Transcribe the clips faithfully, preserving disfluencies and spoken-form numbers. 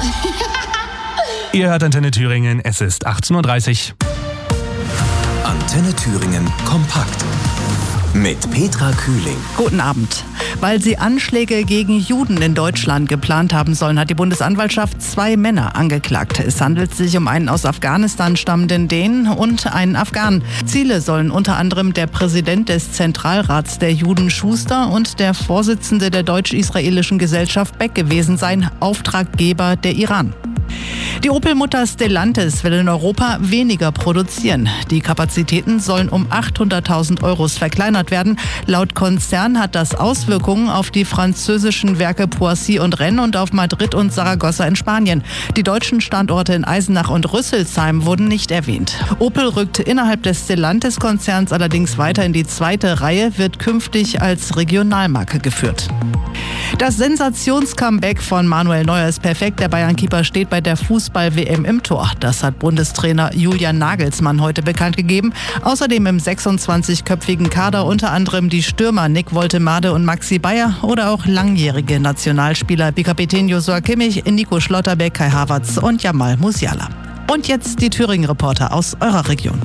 Ihr hört Antenne Thüringen, es ist achtzehn Uhr dreißig. Antenne Thüringen kompakt mit Petra Kühling. Guten Abend. Weil sie Anschläge gegen Juden in Deutschland geplant haben sollen, hat die Bundesanwaltschaft zwei Männer angeklagt. Es handelt sich um einen aus Afghanistan stammenden Dänen und einen Afghanen. Ziele sollen unter anderem der Präsident des Zentralrats der Juden Schuster und der Vorsitzende der deutsch-israelischen Gesellschaft Beck gewesen sein, Auftraggeber der Iran. Die Opel-Mutter Stellantis will in Europa weniger produzieren. Die Kapazitäten sollen um achthunderttausend Euros verkleinert werden. Laut Konzern hat das Auswirkungen auf die französischen Werke Poissy und Rennes und auf Madrid und Saragossa in Spanien. Die deutschen Standorte in Eisenach und Rüsselsheim wurden nicht erwähnt. Opel rückt innerhalb des Stellantis-Konzerns allerdings weiter in die zweite Reihe, wird künftig als Regionalmarke geführt. Das Sensations-Comeback von Manuel Neuer ist perfekt. Der Bayern-Keeper steht bei der Fußball-W M im Tor. Das hat Bundestrainer Julian Nagelsmann heute bekannt gegeben. Außerdem im sechsundzwanzigköpfigen Kader unter anderem die Stürmer Nick Woltemade und Maxi Bayer oder auch langjährige Nationalspieler wie Kapitän Joshua Kimmich, Nico Schlotterbeck, Kai Havertz und Jamal Musiala. Und jetzt die Thüringen-Reporter aus eurer Region.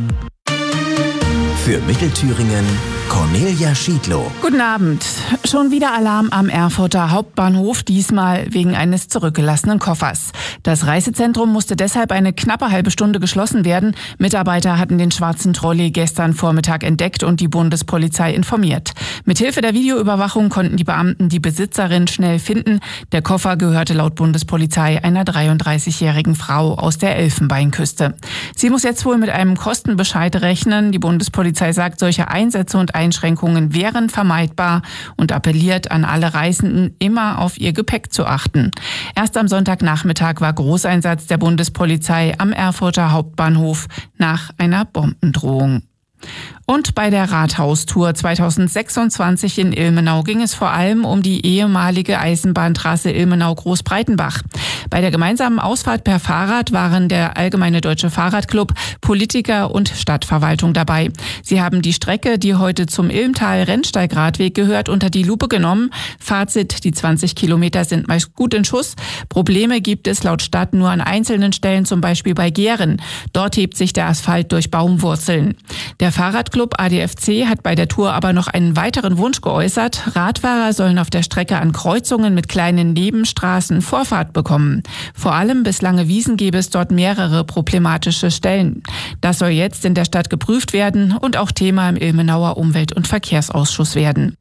Für Mittelthüringen Cornelia Schiedlow. Guten Abend. Schon wieder Alarm am Erfurter Hauptbahnhof, diesmal wegen eines zurückgelassenen Koffers. Das Reisezentrum musste deshalb eine knappe halbe Stunde geschlossen werden. Mitarbeiter hatten den schwarzen Trolley gestern Vormittag entdeckt und die Bundespolizei informiert. Mithilfe der Videoüberwachung konnten die Beamten die Besitzerin schnell finden. Der Koffer gehörte laut Bundespolizei einer dreiunddreißigjährigen Frau aus der Elfenbeinküste. Sie muss jetzt wohl mit einem Kostenbescheid rechnen. Die Bundespolizei sagt, solche Einsätze und Einschränkungen wären vermeidbar und appelliert an alle Reisenden, immer auf ihr Gepäck zu achten. Erst am Sonntagnachmittag war Großeinsatz der Bundespolizei am Erfurter Hauptbahnhof nach einer Bombendrohung. Und bei der Rathaustour zweitausendsechsundzwanzig in Ilmenau ging es vor allem um die ehemalige Eisenbahntrasse Ilmenau-Großbreitenbach. Bei der gemeinsamen Ausfahrt per Fahrrad waren der Allgemeine Deutsche Fahrradclub, Politiker und Stadtverwaltung dabei. Sie haben die Strecke, die heute zum Ilmtal-Rennsteigradweg gehört, unter die Lupe genommen. Fazit, die zwanzig Kilometer sind meist gut in Schuss. Probleme gibt es laut Stadt nur an einzelnen Stellen, zum Beispiel bei Gehren. Dort hebt sich der Asphalt durch Baumwurzeln. Der Fahrradclub A D F C hat bei der Tour aber noch einen weiteren Wunsch geäußert. Radfahrer sollen auf der Strecke an Kreuzungen mit kleinen Nebenstraßen Vorfahrt bekommen. Vor allem bislange Wiesen gäbe es dort mehrere problematische Stellen. Das soll jetzt in der Stadt geprüft werden und auch Thema im Ilmenauer Umwelt- und Verkehrsausschuss werden.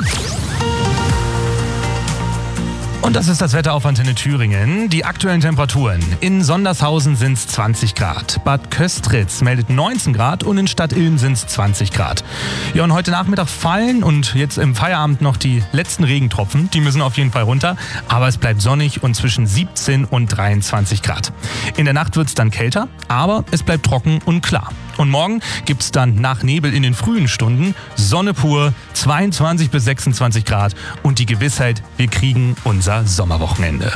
Und das ist das Wetter auf Antenne Thüringen. Die aktuellen Temperaturen. In Sondershausen sind es zwanzig Grad. Bad Köstritz meldet neunzehn Grad und in Stadt Ilm sind es zwanzig Grad. Ja, und heute Nachmittag fallen und jetzt im Feierabend noch die letzten Regentropfen. Die müssen auf jeden Fall runter. Aber es bleibt sonnig und zwischen siebzehn und dreiundzwanzig Grad. In der Nacht wird es dann kälter, aber es bleibt trocken und klar. Und morgen gibt es dann nach Nebel in den frühen Stunden Sonne pur, zweiundzwanzig bis sechsundzwanzig Grad und die Gewissheit, wir kriegen unser Sommerwochenende.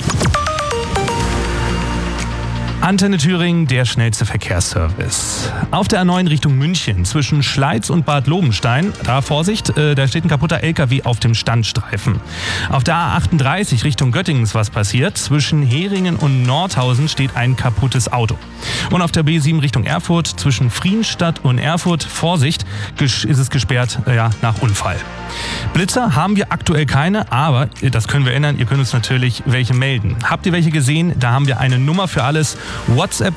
Antenne Thüringen, der schnellste Verkehrsservice. Auf der A neun Richtung München zwischen Schleiz und Bad Lobenstein, da Vorsicht, äh, da steht ein kaputter L K W auf dem Standstreifen. Auf der A achtunddreißig Richtung Göttingen ist was passiert. Zwischen Heringen und Nordhausen steht ein kaputtes Auto. Und auf der B sieben Richtung Erfurt zwischen Frienstadt und Erfurt, Vorsicht, ist es gesperrt, äh, ja, nach Unfall. Blitzer haben wir aktuell keine, aber das können wir ändern. Ihr könnt uns natürlich welche melden. Habt ihr welche gesehen? Da haben wir eine Nummer für alles. WhatsApp